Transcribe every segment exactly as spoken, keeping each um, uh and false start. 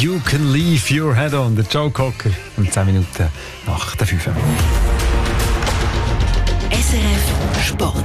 You Can Leave Your Head On, der Joe Cocker. Um zehn Minuten nach der fünf. S R F Sport.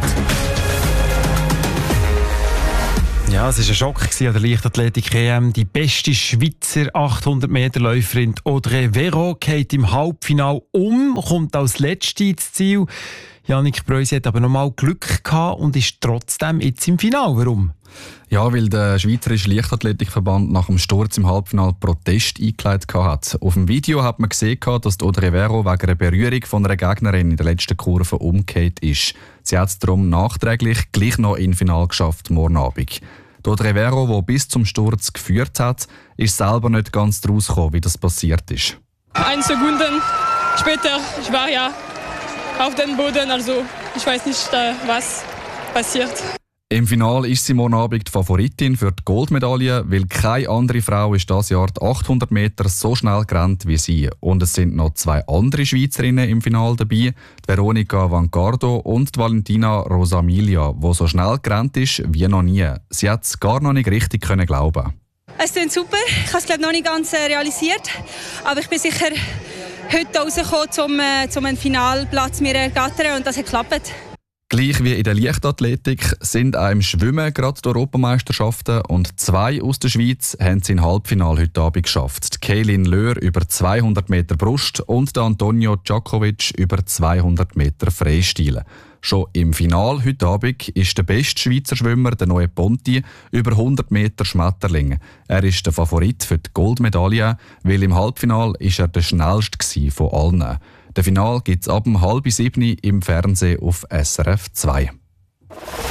Ja, es war ein Schock an der Leichtathletik-E M. Die beste Schweizer achthundert-Meter-Läuferin Audrey Vero geht im Halbfinale um, kommt als Letzte ins Ziel. Jannik Preuss hat aber noch mal Glück gehabt und ist trotzdem jetzt im Finale. Warum? Ja, weil der Schweizerische Leichtathletikverband nach dem Sturz im Halbfinale Protest eingeleitet hat. Auf dem Video hat man gesehen, dass Audrey Vero wegen einer Berührung von einer Gegnerin in der letzten Kurve umgekehrt ist. Sie hat es darum nachträglich gleich noch ins Finale geschafft, morgen Abend. Die Audrey Vero, die bis zum Sturz geführt hat, ist selber nicht ganz daraus gekommen, wie das passiert ist. Eine Sekunde später, ich war ja auf dem Boden, also ich weiß nicht, was passiert. Im Finale ist sie morgen Abend die Favoritin für die Goldmedaille, weil keine andere Frau ist dieses Jahr die achthundert Meter so schnell gerannt wie sie. Und es sind noch zwei andere Schweizerinnen im Finale dabei, die Veronica Vancardo und die Valentina Rosamilia, die so schnell gerannt ist wie noch nie. Sie hat es gar noch nicht richtig können glauben. Es klingt super. Ich habe es glaube noch nicht ganz äh, realisiert, aber ich bin sicher heute rausgekommen, um, äh, um einen Finalplatz mir ergattern, und das hat geklappt. Gleich wie in der Leichtathletik sind auch im Schwimmen gerade die Europameisterschaften, und zwei aus der Schweiz haben es im Halbfinale heute Abend geschafft. Kaylin Löhr über zweihundert Meter Brust und der Antonio Djakovic über zweihundert Meter Freistil. Schon im Finale heute Abend ist der beste Schweizer Schwimmer, der neue Ponti, über hundert Meter Schmetterling. Er ist der Favorit für die Goldmedaille, weil im Halbfinale ist er der schnellste von allen. Der Finale gibt es ab um halb sieben im Fernsehen auf S R F zwei.